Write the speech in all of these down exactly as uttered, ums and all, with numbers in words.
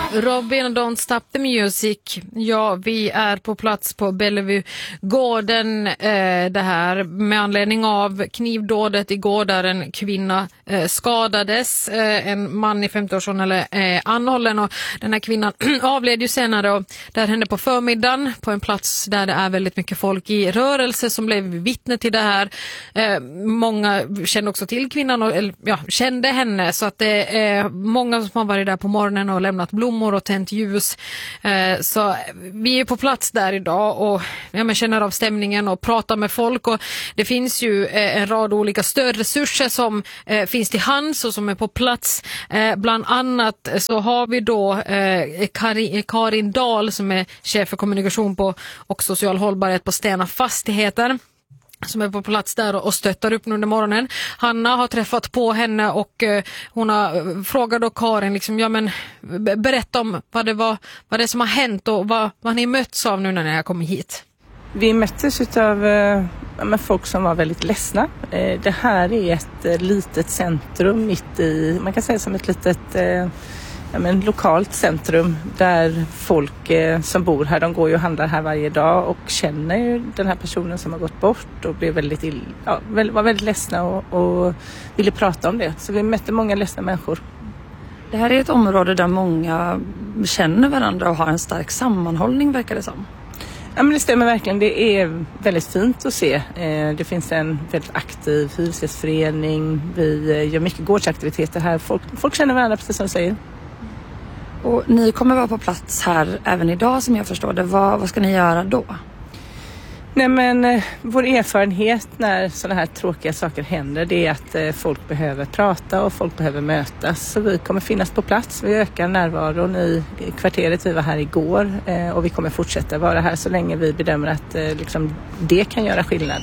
Robin, Don't Stop the Music. Ja, vi är på plats på Bellevuegården. Eh, det här med anledning av knivdådet igår där en kvinna eh, skadades. Eh, en man i femtioårsåldern eller eh, anhållen, och den här kvinnan avled ju senare, och det här hände på förmiddagen på en plats där det är väldigt mycket folk i rörelse som blev vittne till det här. Eh, många kände också till kvinnan och eller, ja, kände henne, så att det är många som har varit där på morgonen och lämnat blommor och tänt ljus. Eh, så vi är på plats där idag och ja, men känner av stämningen och pratar med folk, och det finns ju eh, en rad olika stödresurser som eh, finns till hands och som är på plats. Eh, bland annat så har vi då eh, Karin, Karin Dahl som är chef för kommunikation på och social hållbarhet på Stena Fastigheter, som är på plats där och stöttar upp under morgonen. Hanna har träffat på henne och eh, hon har frågat då Karin liksom, ja men berätta om vad det var, vad det som har hänt och vad, vad ni möts av nu när ni har kommit hit. Vi möttes av eh, med folk som var väldigt ledsna. Eh, det här är ett eh, litet centrum mitt i, man kan säga som ett litet eh, ja, men lokalt centrum där folk eh, som bor här, de går ju och handlar här varje dag och känner ju den här personen som har gått bort och blev väldigt ill, ja, var väldigt ledsna och, och ville prata om det. Så vi mötte många ledsna människor. Det här är ett område där många känner varandra och har en stark sammanhållning, verkar det som. Ja, men det stämmer verkligen. Det är väldigt fint att se. Det finns en väldigt aktiv hyresgästförening. Vi gör mycket gårdsaktiviteter här. Folk, folk känner varandra, precis som du säger. Och ni kommer vara på plats här även idag, som jag förstår det. Vad, vad ska ni göra då? Nej, men vår erfarenhet när sådana här tråkiga saker händer, det är att eh, folk behöver prata och folk behöver mötas. Så vi kommer finnas på plats. Vi ökar närvaron i kvarteret. Vi var här igår eh, och vi kommer fortsätta vara här så länge vi bedömer att eh, liksom, det kan göra skillnad.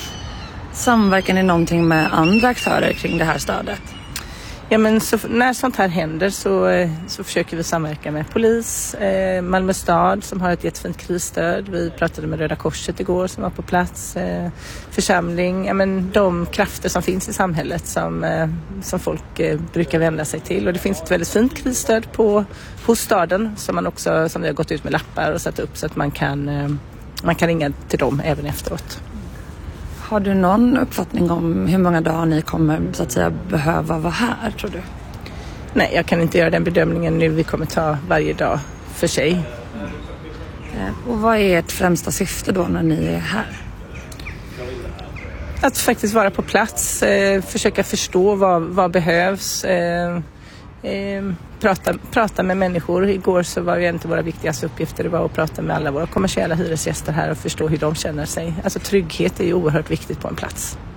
Samverkar ni någonting med andra aktörer kring det här stödet? Ja, men så, när sånt här händer så, så försöker vi samverka med polis, eh, Malmö stad som har ett jättefint krisstöd. Vi pratade med Röda Korset igår som var på plats, eh, församling, ja, men de krafter som finns i samhället som, eh, som folk eh, brukar vända sig till. Och det finns ett väldigt fint krisstöd på, hos staden som, man också, som vi har gått ut med lappar och satt upp så att man kan, eh, man kan ringa till dem även efteråt. Har du någon uppfattning om hur många dagar ni kommer så att säga behöva vara här, tror du? Nej, jag kan inte göra den bedömningen nu. Vi kommer ta varje dag för sig. Och vad är ert främsta syfte då när ni är här? Att faktiskt vara på plats, eh, försöka förstå vad, vad behövs. Eh, eh, prata, prata med människor. Igår så var ju en av våra viktigaste uppgifter det var att prata med alla våra kommersiella hyresgäster här och förstå hur de känner sig. Alltså trygghet är ju oerhört viktigt på en plats.